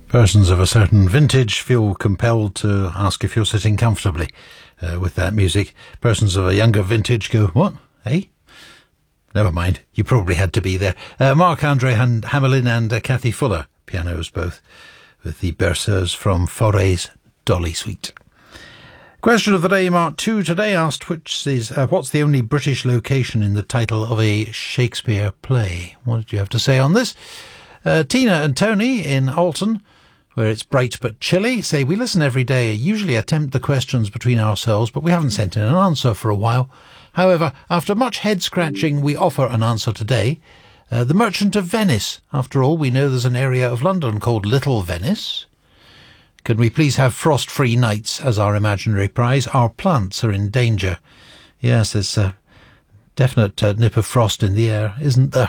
Persons of a certain vintage feel compelled to ask if you're sitting comfortably with that music. Persons of a younger vintage go, what? Hey? Never mind, you probably had to be there. Marc-Andre Hamelin and Kathy Fuller, pianos both, with the Berceuse from Fauré's Dolly Suite. Question of the day, Mark 2 today, asked what's the only British location in the title of a Shakespeare play? What did you have to say on this? Tina and Tony in Alton, where it's bright but chilly, say, we listen every day, usually attempt the questions between ourselves, but we haven't sent in an answer for a while. However, after much head-scratching, we offer an answer today. The Merchant of Venice. After all, we know there's an area of London called Little Venice. Can we please have frost-free nights as our imaginary prize? Our plants are in danger. Yes, there's a definite nip of frost in the air, isn't there?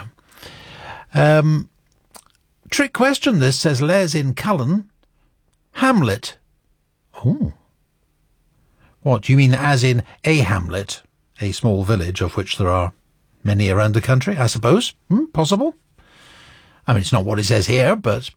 Trick question, this, says Les in Cullen. Hamlet. Oh. What, do you mean as in a hamlet? A small village of which there are many around the country, I suppose? Possible? I mean, it's not what it says here, but...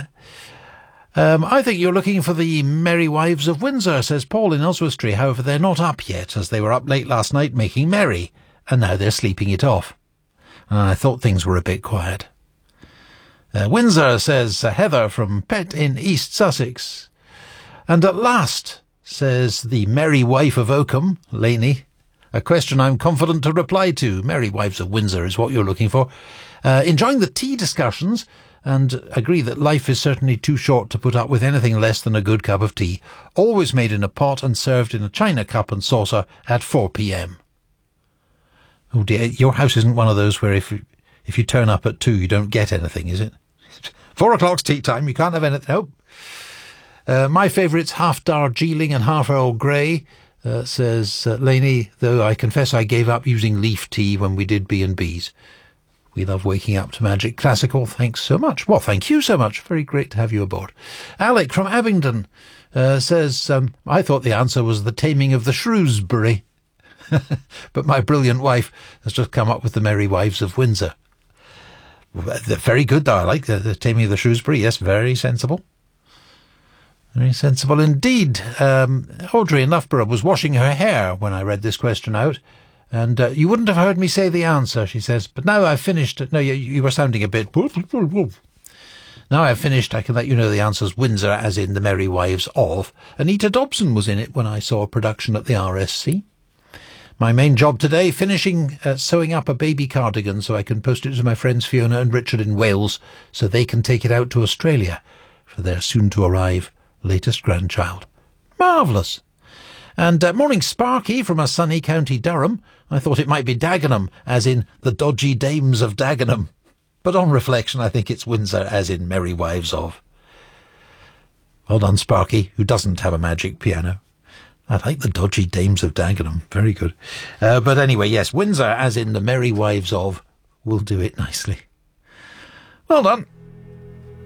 I think you're looking for the Merry Wives of Windsor, says Paul in Oswestry. However, they're not up yet, as they were up late last night making merry, and now they're sleeping it off. I thought things were a bit quiet. Windsor, says Heather from Pett in East Sussex. And at last, says the Merry Wife of Oakham, Laney, a question I'm confident to reply to. Merry Wives of Windsor is what you're looking for. Enjoying the tea discussions, and agree that life is certainly too short to put up with anything less than a good cup of tea, always made in a pot and served in a china cup and saucer at 4 p.m. Oh dear, your house isn't one of those where if you turn up at 2 you don't get anything, is it? 4 o'clock's tea time, you can't have anything. Nope. My favourite's half Darjeeling and half Earl Grey, says Laney, though I confess I gave up using leaf tea when we did B&Bs. We love waking up to Magic Classical. Thanks so much. Well, thank you so much. Very great to have you aboard. Alec from Abingdon says, I thought the answer was The Taming of the Shrewsbury. But my brilliant wife has just come up with the Merry Wives of Windsor. They're very good, though. I like the Taming of the Shrewsbury. Yes, very sensible. Very sensible indeed. Audrey in Loughborough was washing her hair when I read this question out. And you wouldn't have heard me say the answer, she says. But now I've finished. No, you were sounding a bit... Now I've finished, I can let you know the answer's Windsor, as in the Merry Wives of. Anita Dobson was in it when I saw a production at the RSC. My main job today, finishing sewing up a baby cardigan so I can post it to my friends Fiona and Richard in Wales so they can take it out to Australia for their soon-to-arrive latest grandchild. Marvellous! And morning Sparky from a sunny County Durham. I thought it might be Dagenham, as in the dodgy dames of Dagenham. But on reflection, I think it's Windsor, as in Merry Wives of. Well done, Sparky, who doesn't have a magic piano. I like the dodgy dames of Dagenham. Very good. But anyway, yes, Windsor, as in the Merry Wives of, will do it nicely. Well done.